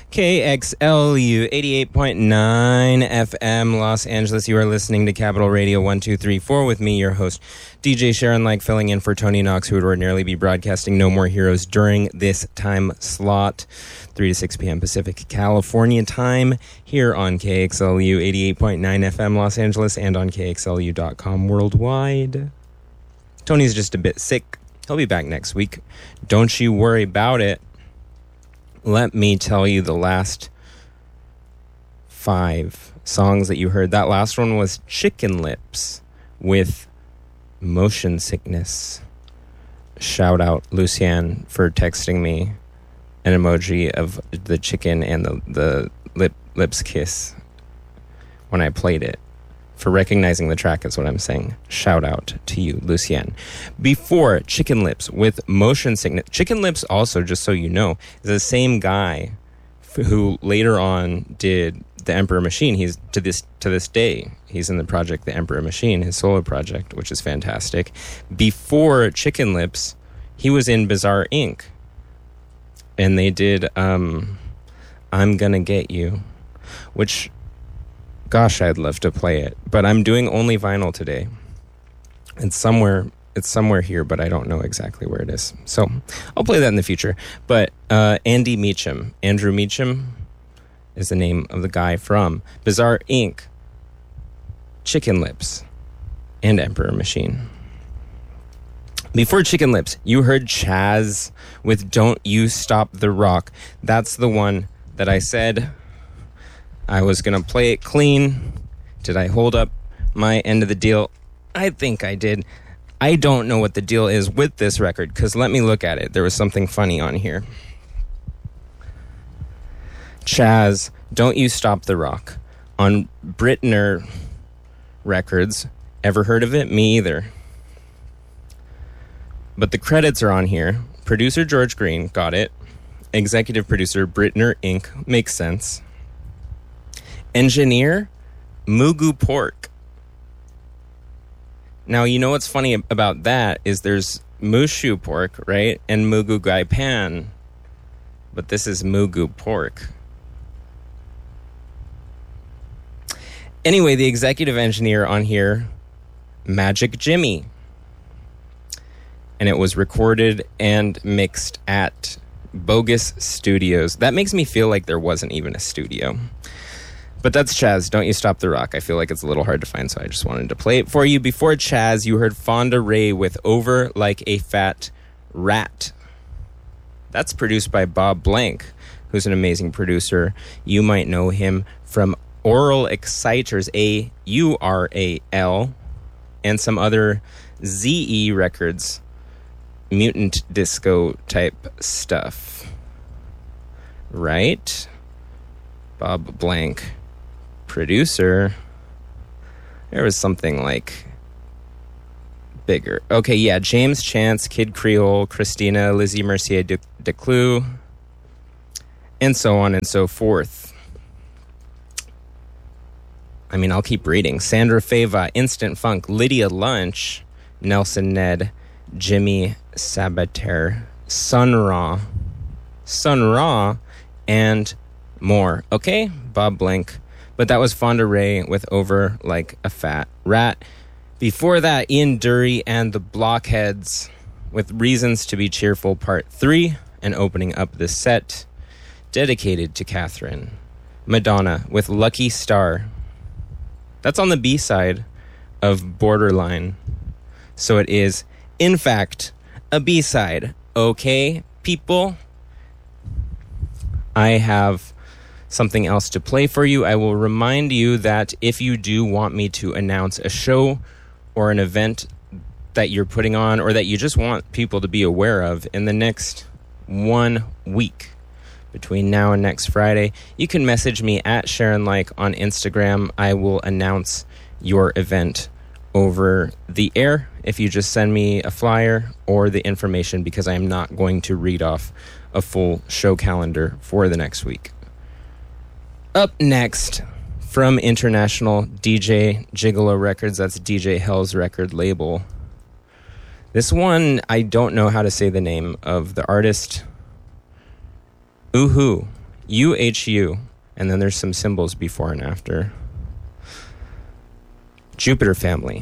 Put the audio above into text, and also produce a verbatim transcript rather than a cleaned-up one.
K X L U eighty-eight point nine F M Los Angeles. You are listening to Capital Radio one two three four with me, your host, D J Sharon Like, filling in for Tony Knox, who would ordinarily be broadcasting No More Heroes during this time slot, three to six p.m. Pacific California time, here on K X L U eighty-eight point nine F M Los Angeles and on K X L U dot com worldwide. Tony's just a bit sick. He'll be back next week. Don't you worry about it. Let me tell you the last five songs that you heard. That last one was Chicken Lips with Motion Sickness. Shout out Lucian for texting me an emoji of the chicken and the, the lip lips kiss when I played it. For recognizing the track is what I'm saying. Shout out to you, Lucien. Before, Chicken Lips with Motion Sickness. Chicken Lips also, just so you know, is the same guy f- who later on did The Emperor Machine. He's to this to this day, he's in the project The Emperor Machine, his solo project, which is fantastic. Before Chicken Lips, he was in Bizarre Incorporated. And they did um, I'm Gonna Get You, which... Gosh, I'd love to play it, but I'm doing only vinyl today. It's somewhere, it's somewhere here, but I don't know exactly where it is. So I'll play that in the future. But uh, Andy Meacham, Andrew Meacham is the name of the guy from Bizarre Incorporated, Chicken Lips, and Emperor Machine. Before Chicken Lips, you heard Chaz with Don't You Stop the Rock. That's the one that I said I was going to play it clean. Did I hold up my end of the deal? I think I did. I don't know what the deal is with this record, because let me look at it. There was something funny on here. Chaz, Don't You Stop the Rock, on Britner Records. Ever heard of it? Me either. But the credits are on here. Producer George Green, got it. Executive producer Britner Incorporated, makes sense. Engineer, Mugu Pork. Now, you know what's funny about that is there's Mushu Pork, right? And Mugu Gai Pan. But this is Mugu Pork. Anyway, the executive engineer on here, Magic Jimmy. And it was recorded and mixed at Bogus Studios. That makes me feel like there wasn't even a studio. But that's Chaz, Don't You Stop the Rock. I feel like it's a little hard to find, so I just wanted to play it for you. Before Chaz, you heard Fonda Rae with Over Like a Fat Rat. That's produced by Bob Blank, who's an amazing producer. You might know him from Aural Exciters, A U R A L, and some other Z E records, mutant disco type stuff. Right? Bob Blank. Producer. There was something like bigger. Okay, yeah, James Chance, Kid Creole, Christina, Lizzie Mercier de, de Clou, and so on and so forth. I mean, I'll keep reading. Sandra Fava, Instant Funk, Lydia Lunch, Nelson Ned, Jimmy Sabater, Sun Ra, Sun Ra, and more. Okay, Bob Blank. But that was Fonda Rae with Over Like a Fat Rat. Before that, Ian Dury and the Blockheads with Reasons to Be Cheerful Part three, and opening up this set, dedicated to Catherine, Madonna with Lucky Star. That's on the B-side of Borderline. So it is, in fact, a B-side. Okay, people? I have something else to play for you. I will remind you that if you do want me to announce a show or an event that you're putting on, or that you just want people to be aware of in the next one week, between now and next Friday, you can message me at Sharon Like on Instagram. I will announce your event over the air if you just send me a flyer or the information, because I am not going to read off a full show calendar for the next week. Up next, from International D J Gigolo Records, that's D J Hell's record label. This one, I don't know how to say the name of the artist. Uhu. U H U. And then there's some symbols before and after. Jupiter family.